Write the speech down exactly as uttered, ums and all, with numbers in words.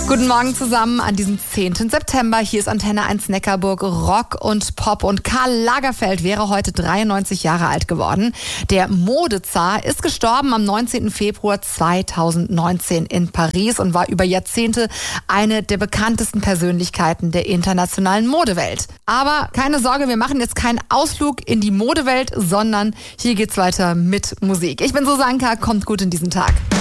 Guten Morgen zusammen an diesem zehnten September. Hier ist Antenne eins Neckarburg, Rock und Pop. Und Karl Lagerfeld wäre heute dreiundneunzig Jahre alt geworden. Der Modezar ist gestorben am neunzehnten Februar zweitausendneunzehn in Paris und war über Jahrzehnte eine der bekanntesten Persönlichkeiten der internationalen Modewelt. Aber keine Sorge, wir machen jetzt keinen Ausflug in die Modewelt, sondern hier geht's weiter mit Musik. Ich bin Susanka, kommt gut in diesen Tag.